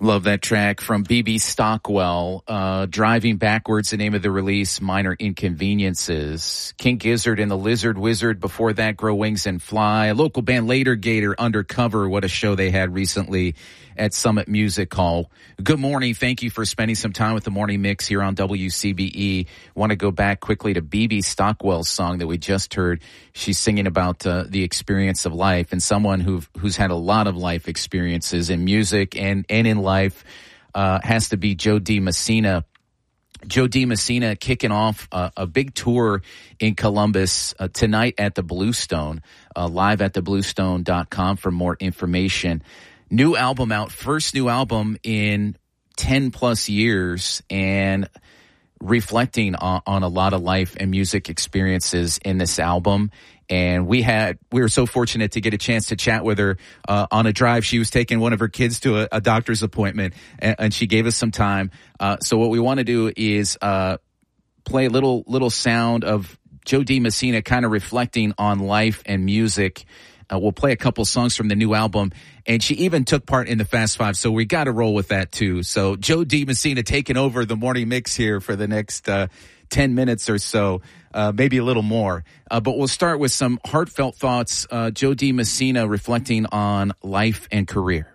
Love that track from B.B. Stockwell. Driving Backwards, the name of the release, Minor Inconveniences. King Gizzard and the Lizard Wizard. Before that, Grow Wings and Fly. A local band, Later Gator, Undercover. What a show they had recently at Summit Music Hall. Good morning. Thank you for spending some time with the Morning Mix here on WCBE. Want to go back quickly to B.B. Stockwell's song that we just heard. She's singing about the experience of life, and someone who's had a lot of life experiences in music and in life has to be Joe D. Messina. Joe D. Messina kicking off a big tour in Columbus tonight at the Bluestone, live at thebluestone.com for more information. New album out, first new album in 10 plus years, and reflecting on a lot of life and music experiences in this album. And we were so fortunate to get a chance to chat with her on a drive. She was taking one of her kids to a doctor's appointment, and she gave us some time. So what we want to do is play a little sound of Joe D. Messina kind of reflecting on life and music. We'll play a couple songs from the new album, and she even took part in the Fast Five, so we got to roll with that too. So Joe D. Messina taking over the morning mix here for the next 10 minutes or so, maybe a little more. But we'll start with some heartfelt thoughts. Joe D. Messina reflecting on life and career.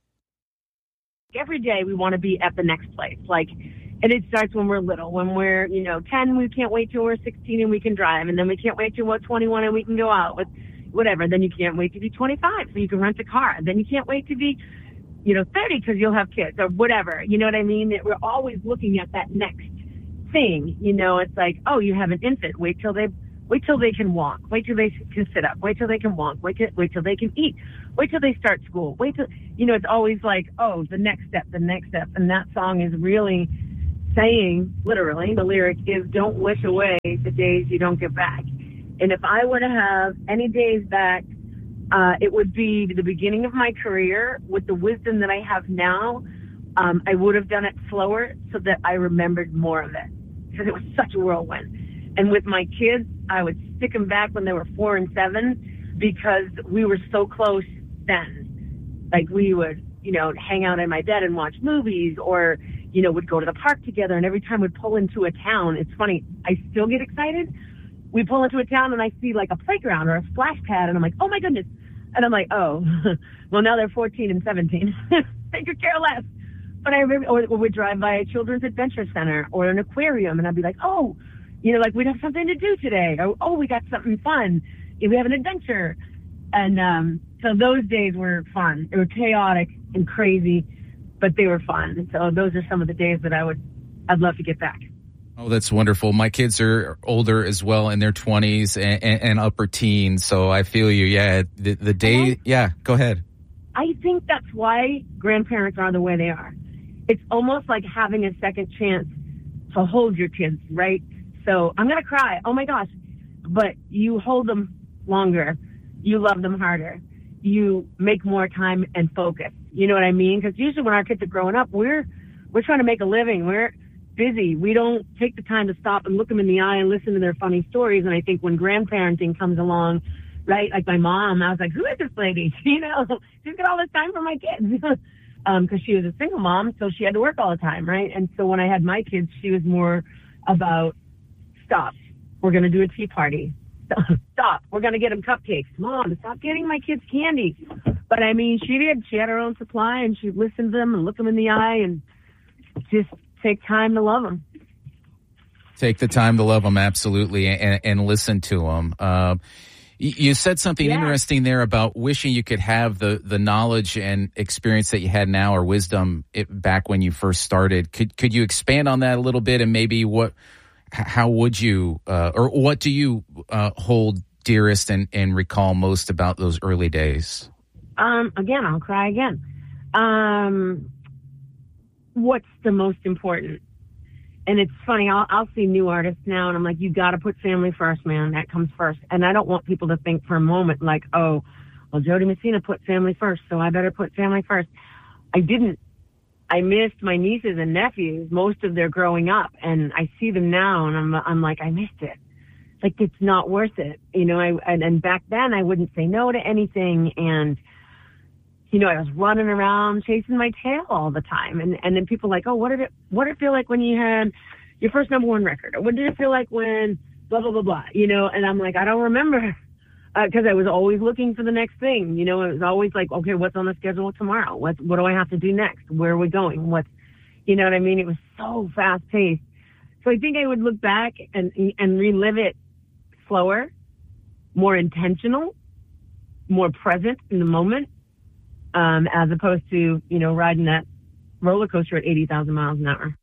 Every day we want to be at the next place. And it starts when we're little. When we're, 10, we can't wait till we're 16 and we can drive. And then we can't wait till we're 21 and we can go out with whatever. Then you can't wait to be 25 so you can rent a car. Then you can't wait to be, 30 because you'll have kids or whatever. You know what I mean? We're always looking at that next thing. It's like, oh, you have an infant. Wait till they can walk. Wait till they can sit up. Wait till they can walk. Wait till they can eat. Wait till they start school. Wait till, it's always like, oh, the next step. And that song is really saying, literally, the lyric is, don't wish away the days you don't get back. And if I were to have any days back, it would be the beginning of my career. With the wisdom that I have now, I would have done it slower so that I remembered more of it, because it was such a whirlwind. And with my kids, I would stick them back when they were 4 and 7, because we were so close then. Like we would, hang out in my bed and watch movies, or, would go to the park together. And every time we'd pull into a town, it's funny, I still get excited. We pull into a town and I see like a playground or a splash pad, and I'm like, oh my goodness. And I'm like, oh, well, now they're 14 and 17. They could care less. But I remember, or we'd drive by a children's adventure center or an aquarium, and I'd be like, oh, we'd have something to do today. Or, oh, we got something fun. We have an adventure. And so those days were fun. They were chaotic and crazy, but they were fun. So those are some of the days that I'd love to get back. Oh, that's wonderful. My kids are older as well, in their 20s and upper teens, so I feel you. Yeah, the day, yeah, go ahead. I think that's why grandparents are the way they are. It's almost like having a second chance to hold your kids, right? So I'm going to cry. Oh, my gosh. But you hold them longer. You love them harder. You make more time and focus. You know what I mean? Because usually when our kids are growing up, we're trying to make a living. We're busy. We don't take the time to stop and look them in the eye and listen to their funny stories. And I think when grandparenting comes along, right, like my mom, I was like, who is this lady? She's got all this time for my kids. Because she was a single mom, so she had to work all the time, right? And so when I had my kids, she was more about, stop, we're going to do a tea party. Stop, we're going to get them cupcakes. Mom, stop getting my kids candy. But I mean, she did. She had her own supply, and she listened to them and looked them in the eye and just take time to love them. Take the time to love them, absolutely, and listen to them. You said something interesting there about wishing you could have the knowledge and experience that you had now, or wisdom back when you first started. Could you expand on that a little bit, and maybe how would you, or what do you hold dearest and recall most about those early days? Again, I'll cry again. What's the most important? And it's funny, I'll see new artists now, and I'm like, you got to put family first, man. That comes first. And I don't want people to think for a moment like, oh, well, Joe D. Messina put family first, so I better put family first. I didn't. I missed my nieces and nephews, most of their growing up, and I see them now, and I'm like, I missed it. Like, it's not worth it. And back then I wouldn't say no to anything, and I was running around chasing my tail all the time. And then people like, oh, what did it feel like when you had your first number one record? Or what did it feel like when blah, blah, blah, blah, and I'm like, I don't remember. Cause I was always looking for the next thing. It was always like, okay, what's on the schedule tomorrow? What do I have to do next? Where are we going? You know what I mean? It was so fast paced. So I think I would look back and relive it slower, more intentional, more present in the moment, as opposed to, riding that roller coaster at 80,000 miles an hour.